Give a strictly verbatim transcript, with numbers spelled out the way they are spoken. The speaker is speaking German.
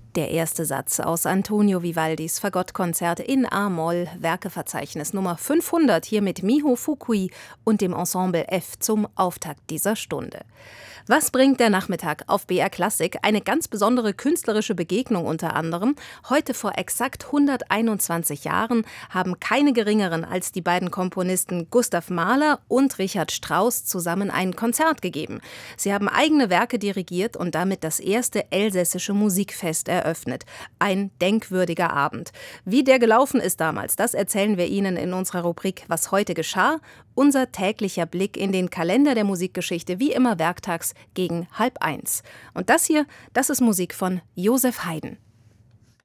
Der erste Satz aus Antonio Vivaldis Fagottkonzert in A-Moll, Werkeverzeichnis Nummer fünfhundert, hier mit Miho Fukui und dem Ensemble F zum Auftakt dieser Stunde. Was bringt der Nachmittag auf B R Klassik? Eine ganz besondere künstlerische Begegnung unter anderem. Heute vor exakt hunderteinundzwanzig Jahren haben keine geringeren als die beiden Komponisten Gustav Mahler und Richard Strauss zusammen ein Konzert gegeben. Sie haben eigene Werke dirigiert und damit das erste elsässische Musikfest eröffnet. Ein denkwürdiger Abend. Wie der gelaufen ist damals, das erzählen wir Ihnen in unserer Rubrik Was heute geschah. Unser täglicher Blick in den Kalender der Musikgeschichte, wie immer werktags gegen halb eins. Und das hier, das ist Musik von Joseph Haydn.